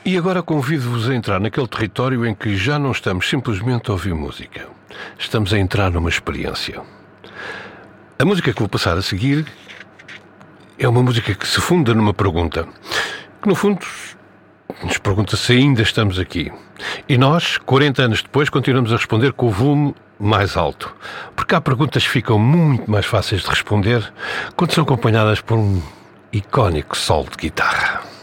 E agora convido-vos a entrar naquele território em que já não estamos simplesmente a ouvir música. Estamos a entrar numa experiência. A música que vou passar a seguir é uma música que se funda numa pergunta, que no fundo nos pergunta se ainda estamos aqui. E nós, 40 anos depois, continuamos a responder com o volume mais alto. Porque há perguntas que ficam muito mais fáceis de responder quando são acompanhadas por um icónico solo de guitarra.